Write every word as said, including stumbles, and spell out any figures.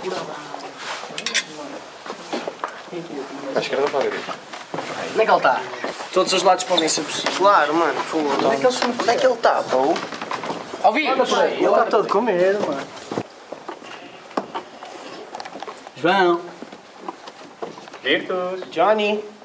À esquerda ou para a direita? Onde é que ele está? Todos os lados podem ser possíveis. Claro, mano. Onde é que ele, onde é que ele está, pô? Ouvi? Ele está todo com medo, mano. João. Virtus. Johnny.